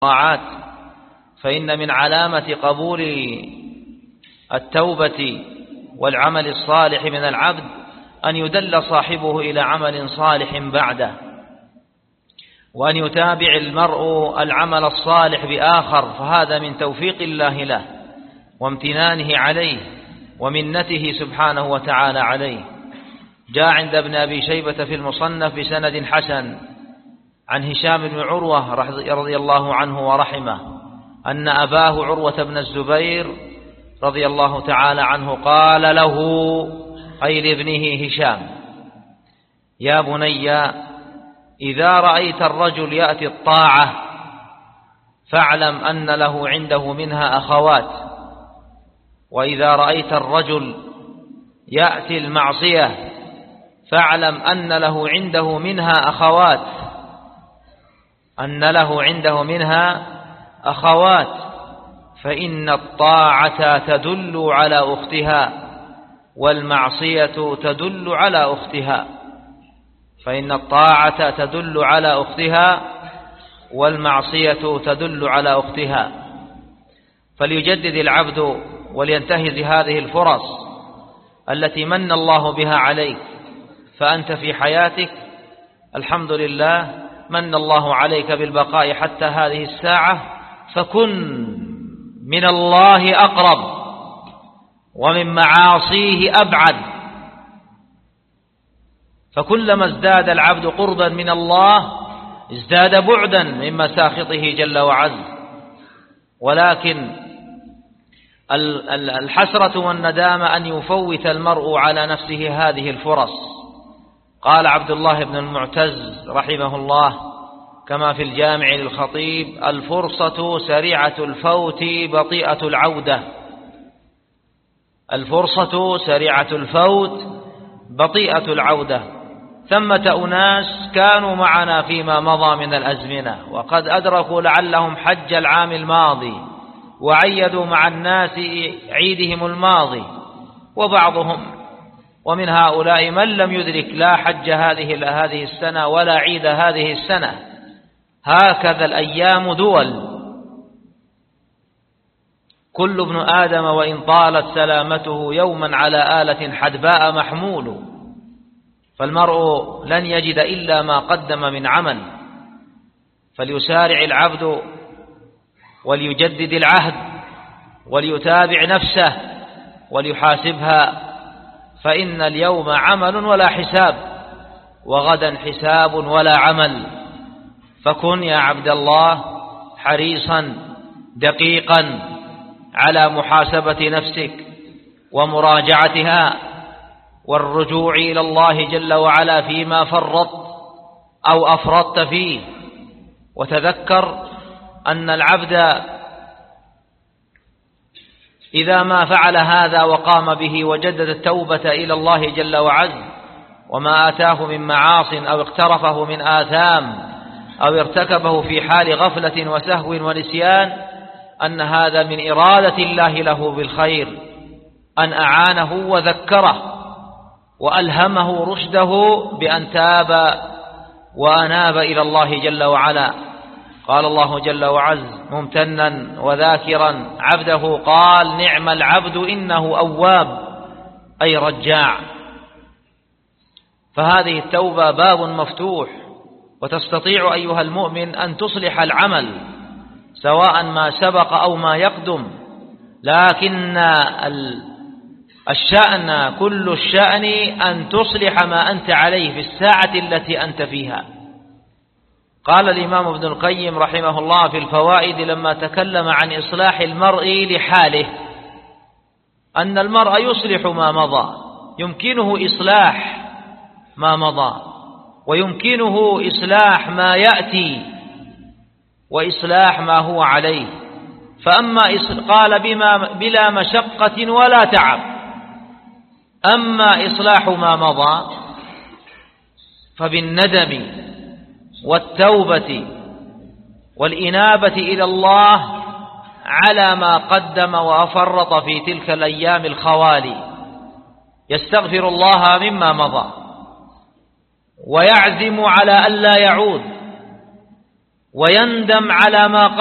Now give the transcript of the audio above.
الطاعات، فإن من علامة قبول التوبة والعمل الصالح من العبد أن يدل صاحبه إلى عمل صالح بعده، وأن يتابع المرء العمل الصالح بآخر، فهذا من توفيق الله له وامتنانه عليه ومنته سبحانه وتعالى عليه. جاء عند ابن أبي شيبة في المصنف بسند حسن عن هشام بن عروة رضي الله عنه ورحمه أن أباه عروة بن الزبير رضي الله تعالى عنه قال له، أي لابنه هشام: يا بني، إذا رأيت الرجل يأتي الطاعة فاعلم أن له عنده منها أخوات، وإذا رأيت الرجل يأتي المعصية فاعلم أن له عنده منها أخوات، فإن الطاعة تدل على أختها والمعصية تدل على أختها، فإن الطاعة تدل على أختها والمعصية تدل على أختها. فليجدد العبد ولينتهز هذه الفرص التي من الله بها عليك، فأنت في حياتك الحمد لله من الله عليك بالبقاء حتى هذه الساعة، فكن من الله أقرب ومن معاصيه أبعد، فكلما ازداد العبد قربا من الله ازداد بعدا من مساخطه جل وعز. ولكن الحسرة والندامة أن يفوت المرء على نفسه هذه الفرص. قال عبد الله بن المعتز رحمه الله كما في الجامع للخطيب: الفرصة سريعة الفوت بطيئة العودة. الفرصة سريعة الفوت بطيئة العودة. ثمة أناس كانوا معنا فيما مضى من الأزمنة وقد أدركوا لعلهم حج العام الماضي وعيدوا مع الناس عيدهم الماضي، ومن هؤلاء من لم يدرك لا حج هذه السنة ولا عيد هذه السنة. هكذا الأيام دول، كل ابن آدم وإن طالت سلامته يوما على آلة حدباء محمول، فالمرء لن يجد إلا ما قدم من عمل. فليسارع العبد وليجدد العهد وليتابع نفسه وليحاسبها، فإن اليوم عمل ولا حساب، وغدا حساب ولا عمل. فكن يا عبد الله حريصا دقيقا على محاسبة نفسك ومراجعتها والرجوع إلى الله جل وعلا فيما فرطت أو أفرطت فيه. وتذكر أن العبد إذا ما فعل هذا وقام به وجدد التوبة إلى الله جل وعز، وما آتاه من معاص أو اقترفه من آثام أو ارتكبه في حال غفلة وسهو ونسيان، أن هذا من إرادة الله له بالخير، أن أعانه وذكره وألهمه رشده بأن تاب وأناب إلى الله جل وعلا. قال الله جل وعز ممتنا وذاكرا عبده قال: نعم العبد إنه أواب، أي رجاع. فهذه التوبة باب مفتوح، وتستطيع أيها المؤمن أن تصلح العمل سواء ما سبق أو ما يقدم، لكن الشأن كل الشأن أن تصلح ما أنت عليه في الساعة التي أنت فيها. قال الإمام ابن القيم رحمه الله في الفوائد لما تكلم عن إصلاح المرء لحاله، أن المرء يصلح ما مضى، يمكنه إصلاح ما مضى ويمكنه إصلاح ما يأتي وإصلاح ما هو عليه. فأما قال بلا مشقة ولا تعب. أما إصلاح ما مضى فبالندم والتوبة والإنابة إلى الله على ما قدم وأفرط في تلك الأيام الخوالي، يستغفر الله مما مضى ويعزم على ألا يعود، ويندم على ما